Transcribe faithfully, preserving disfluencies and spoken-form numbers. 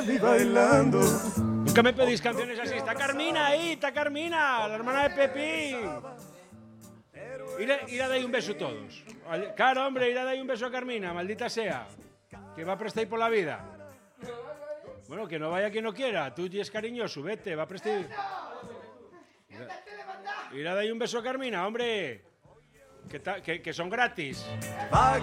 vi bailando. Nunca me pedís canciones así. Está Carmina ahí, está Carmina, la hermana de Pepín. Ir a, ir a dar un beso a todos. Claro, hombre, ir a dar un beso a Carmina, maldita sea. Que va a prestar ahí por la vida. Bueno, que no vaya quien no quiera. Tú y es cariñoso, vete, va a prestar. Ir a dar un beso a Carmina, hombre. Que, ta, que, que son gratis. Va